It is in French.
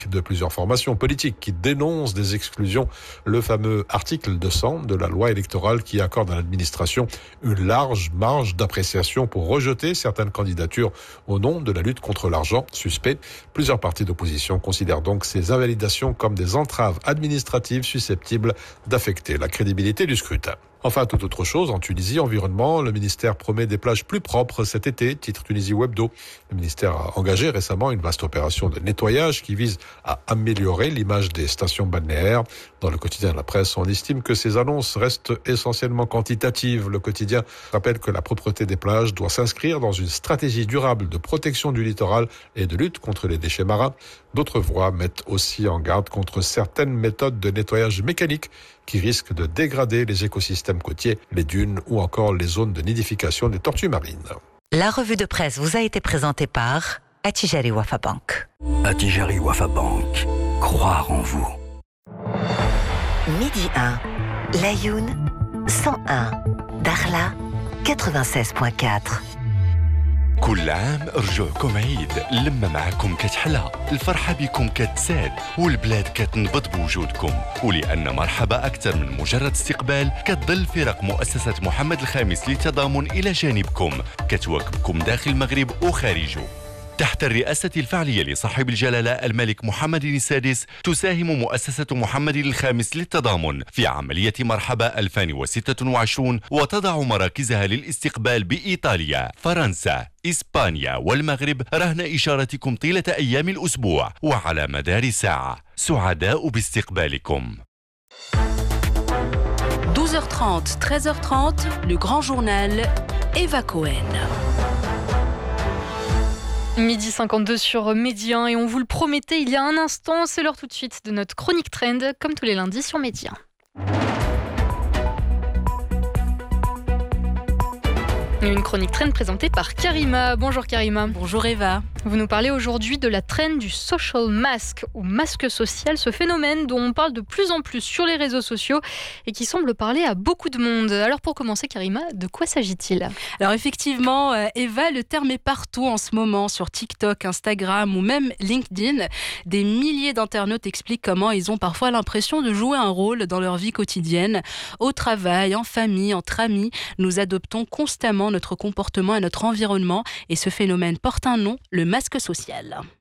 de plusieurs formations politiques qui dénoncent des exclusions. Le fameux article 200 de la loi électorale qui accorde à l'administration une large marge d'appréciation pour rejeter certaines candidatures au nom de la lutte contre l'argent suspect. Plusieurs partis d'opposition considèrent donc ces invalidations comme des entraves administratives susceptibles d'affecter la crédibilité du scrutin. Enfin, toute autre chose, en Tunisie, environnement, le ministère promet des plages plus propres cet été, titre Tunisie Webdo. Le ministère a engagé récemment une vaste opération de nettoyage qui vise à améliorer l'image des stations balnéaires. Dans le quotidien La Presse, on estime que ces annonces restent essentiellement quantitatives. Le quotidien rappelle que la propreté des plages doit s'inscrire dans une stratégie durable de protection du littoral et de lutte contre les déchets marins. D'autres voix mettent aussi en garde contre certaines méthodes de nettoyage mécanique qui risquent de dégrader les écosystèmes côtiers, les dunes ou encore les zones de nidification des tortues marines. La revue de presse vous a été présentée par Attijari Wafa Bank. Attijari Wafa Bank. Croire en vous. Midi 1, Layoun 101, Darla 96.4. كل عام رجوعكم عيد، اللمة معكم كتحلى، الفرحة بكم كتزاد، والبلاد كتنبض بوجودكم، ولأن مرحبا أكثر من مجرد استقبال، كتظل فرق مؤسسة محمد الخامس للتضامن إلى جانبكم، كتواكبكم داخل المغرب وخارجه. تحت الرئاسة الفعلية لصاحب الجلالة الملك محمد السادس تساهم مؤسسة محمد الخامس للتضامن في عملية مرحبا 2026 وتضع مراكزها للاستقبال بإيطاليا، فرنسا، إسبانيا والمغرب رهن إشارتكم طيلة أيام الأسبوع وعلى مدار ساعة. سعداء باستقبالكم. 12h30, 13h30, le grand journal Eva Cohen. Midi 52 sur Midi 1 et on vous le promettait il y a un instant, c'est l'heure tout de suite de notre chronique trend comme tous les lundis sur Midi 1. Une chronique trend présentée par Karima. Bonjour Karima. Bonjour Eva. Vous nous parlez aujourd'hui de la trend du social mask ou masque social, ce phénomène dont on parle de plus en plus sur les réseaux sociaux et qui semble parler à beaucoup de monde. Alors pour commencer Karima, de quoi s'agit-il ? Alors effectivement Eva, le terme est partout en ce moment sur TikTok, Instagram ou même LinkedIn. Des milliers d'internautes expliquent comment ils ont parfois l'impression de jouer un rôle dans leur vie quotidienne. Au travail, en famille, entre amis, nous adoptons constamment notre comportement et notre environnement et ce phénomène porte un nom, le masque social.